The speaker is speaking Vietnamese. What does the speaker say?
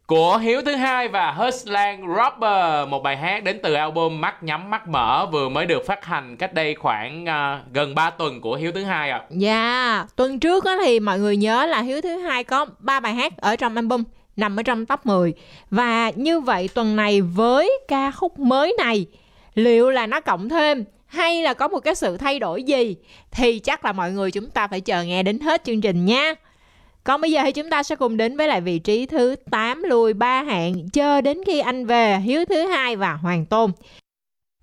của Hiếu thứ hai và Hustland Robber, một bài hát đến từ album Mắt nhắm mắt mở vừa mới được phát hành cách đây khoảng gần 3 tuần của Hiếu thứ hai ạ. Dạ, tuần trước á thì mọi người nhớ là Hiếu thứ hai có 3 bài hát ở trong album nằm ở trong top 10. Và như vậy tuần này với ca khúc mới này, liệu là nó cộng thêm hay là có một cái sự thay đổi gì thì chắc là mọi người chúng ta phải chờ nghe đến hết chương trình nha. Còn bây giờ thì chúng ta sẽ cùng đến với lại vị trí thứ 8, lùi 3 hạng, chờ đến khi anh về, Hiếu thứ hai và Hoàng Tôn.